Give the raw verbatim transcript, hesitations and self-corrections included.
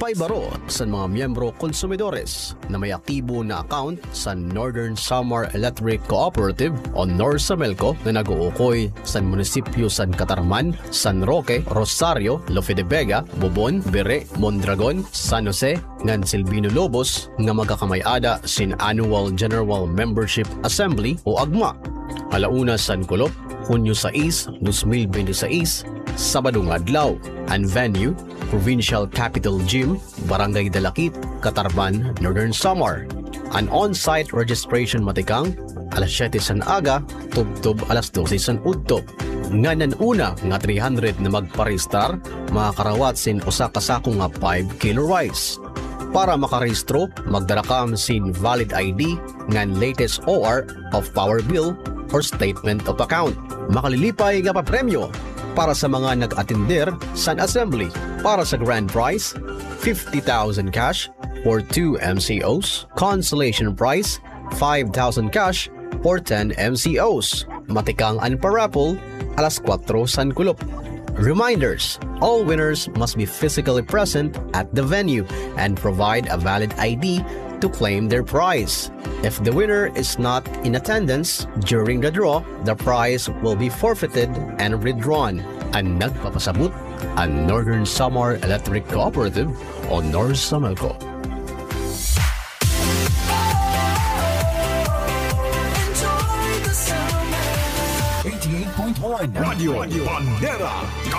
Paibaro sa mga miyembro konsumidores na may aktibo na account sa Northern Samar Electric Cooperative o Norsamelco na nag-uukoy sa munisipyo San Catarman, San Roque, Rosario, Lope de Vega, Bobon, Bere, Mondragon, San Jose, ngan Silvino Lobos nga magkakamay-ada sin Annual General Membership Assembly o AGMA. Alauna San Kulop, Hunyo sais, two thousand twenty-six, Sabadong Adlaw, and venue, Provincial Capital Gym, Barangay Dalakit, Catarman, Northern Samar. An on-site registration matikang, alas siyete san aga, tubtob alas dose san udto. Nga nan una nga three hundred na magparistar, makakarawat sin usa ka sako nga five kilo rice. Para makarehistro, magdala kam sin valid I D ngan latest O R of power bill or statement of account. Makalilipay nga pa premyo para sa mga nag-attender sa assembly. Para sa grand prize, fifty thousand cash for two M C Os. Consolation prize, five thousand cash for ten M C Os. Matikang anparapol, alas kwatro san kulop. Reminders, all winners must be physically present at the venue and provide a valid I D to claim their prize. If the winner is not in attendance during the draw, the prize will be forfeited and withdrawn. Ang nagpapasabot, ang Northern Samar Electric Cooperative o Norsamelco. eighty-eight point one Radio Bandera